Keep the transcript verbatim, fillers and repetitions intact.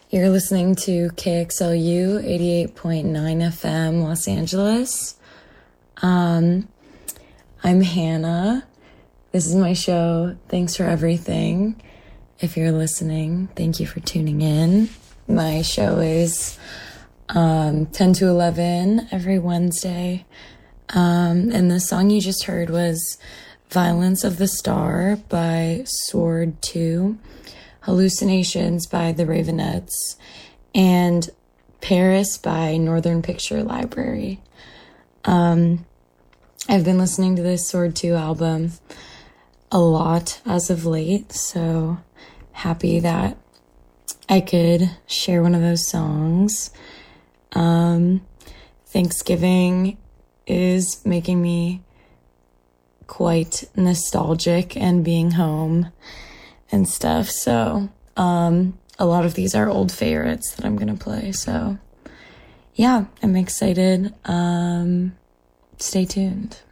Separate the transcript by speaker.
Speaker 1: You're listening to K X L U eighty-eight point nine F M, Los Angeles. Um, I'm Hannah. This is my show, Thanks for Everything. If you're listening, thank you for tuning in. My show is um, ten to eleven every Wednesday. Um, and the song you just heard was Violence of the Star by Sword two. Hallucinations by the Ravenettes, and Paris by Northern Picture Library. Um, I've been listening to this Sword two album a lot as of late, so happy that I could share one of those songs. Um, Thanksgiving is making me quite nostalgic and being home and stuff, so um a lot of these are old favorites that I'm gonna play, so yeah, I'm excited. Um stay tuned.